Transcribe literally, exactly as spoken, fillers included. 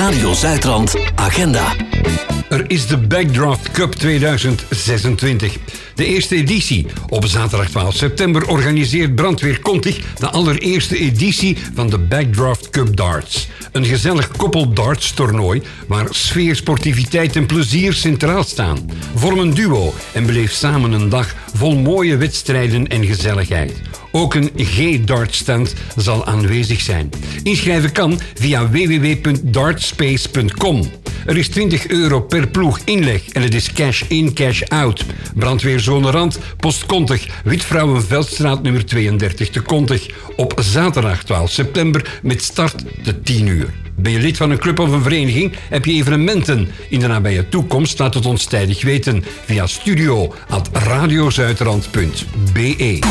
Radio Zuidrand agenda. Er is de Backdraft Cup tweeduizend zesentwintig. De eerste editie. Op zaterdag twaalf september organiseert Brandweer Kontig de allereerste editie van de Backdraft Cup Darts. Een gezellig koppel darts toernooi waar sfeer, sportiviteit en plezier centraal staan. Vorm een duo en beleef samen een dag vol mooie wedstrijden en gezelligheid. Ook een G-dartstand zal aanwezig zijn. Inschrijven kan via w w w punt dartspace punt com. Er is twintig euro per ploeg inleg en het is cash in, cash out. Brandweerzone Rand, Post Kontig, Witvrouwenveldstraat nummer tweeëndertig te Kontig. Op zaterdag twaalf september met start te tien uur. Ben je lid van een club of een vereniging? Heb je evenementen in de nabije toekomst? Laat het ons tijdig weten via studio at radiozuidrand punt b e.